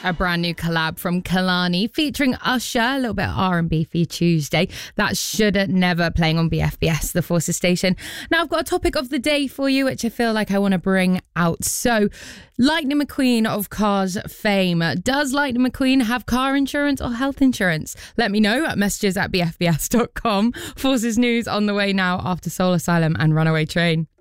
A brand new collab from Kehlani featuring Usher, a little bit of R&B for your Tuesday. That Should Never, playing on BFBS, the Forces station. Now I've got a topic of the day for you, which I feel like I want to bring out. So, Lightning McQueen of Cars fame. Does Lightning McQueen have car insurance or health insurance? Let me know at messages@bfbs.com. Forces News on the way now after Soul Asylum and Runaway Train.